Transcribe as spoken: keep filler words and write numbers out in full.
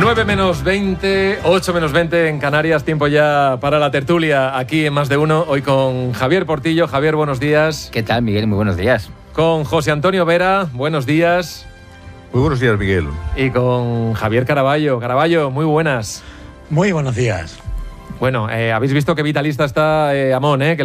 nueve menos veinte, ocho menos veinte en Canarias, tiempo ya para la tertulia aquí en Más de Uno, hoy con Javier Portillo. Javier, buenos días. ¿Qué tal, Miguel? Muy buenos días. Con José Antonio Vera, buenos días. Muy buenos días, Miguel. Y con Javier Caraballo. Caraballo, muy buenas. Muy buenos días. Bueno, eh, habéis visto que vitalista está eh, Amón, ¿eh? Que